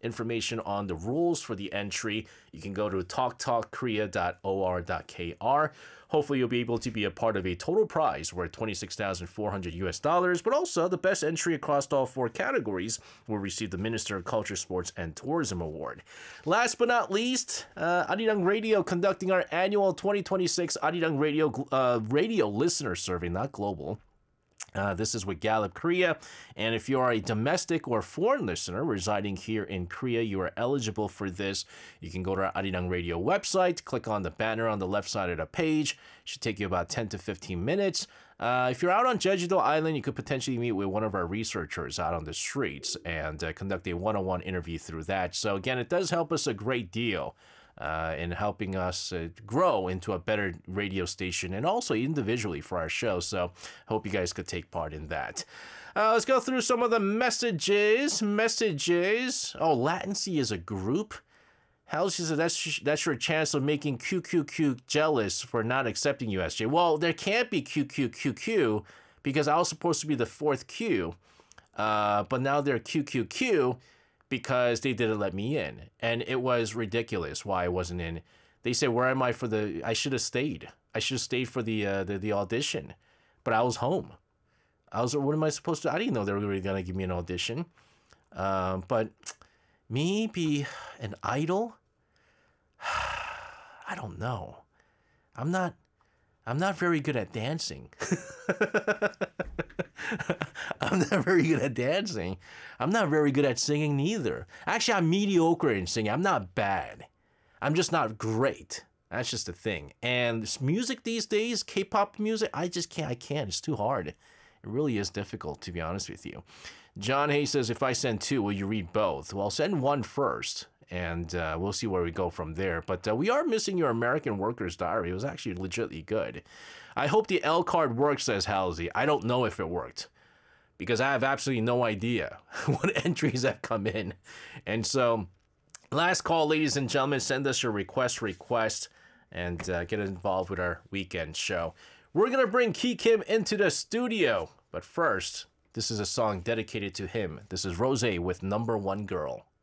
information on the rules for the entry, you can go to talktalkkorea.or.kr. Hopefully you'll be able to be a part of a total prize worth $26,400, but also the best entry across all 4 categories will receive the Minister of Culture, Sports, and Tourism Award. Last but not least, Arirang Radio conducting our annual 2026 Arirang Radio listener survey, not global. This is with Gallup Korea, and if you are a domestic or foreign listener residing here in Korea, you are eligible for this. You can go to our Arirang Radio website, click on the banner on the left side of the page. It should take you about 10 to 15 minutes. If you're out on Jeju-do Island, you could potentially meet with one of our researchers out on the streets and conduct a one-on-one interview through that. So again, it does help us a great deal in helping us grow into a better radio station and also individually for our show. So I hope you guys could take part in that. Let's go through some of the messages. Oh, Latency is a group? Hell, she said that's your chance of making QQQ jealous for not accepting USJ. Well, there can't be QQQQ because I was supposed to be the 4th Q, but now they're QQQ because they didn't let me in. And it was ridiculous why I wasn't in. They said, where am I for the... I should have stayed. I should have stayed for the audition. But I was home. What am I supposed to... I didn't know they were really going to give me an audition. But maybe an idol? I don't know. I'm not very good at dancing. I'm not very good at dancing. I'm not very good at singing neither. Actually, I'm mediocre in singing. I'm not bad. I'm just not great. That's just the thing. And this music these days, K-pop music, I just can't. I can't. It's too hard. It really is difficult, to be honest with you. John Hay says, if I send 2, will you read both? Well, send 1 first, and we'll see where we go from there. But we are missing your American Workers Diary. It was actually legitimately good. I hope the L card works, says Halsey. I don't know if it worked, because I have absolutely no idea what entries have come in. And so, last call, ladies and gentlemen, send us your request, and get involved with our weekend show. We're going to bring Ki Kim into the studio, but first, this is a song dedicated to him. This is Rosé with Number One Girl.